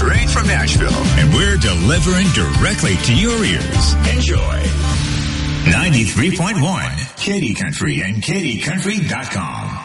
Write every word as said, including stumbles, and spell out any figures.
straight from Nashville. And we're delivering directly to your ears. Enjoy. ninety-three point one, Katy Country and Katy Country dot com.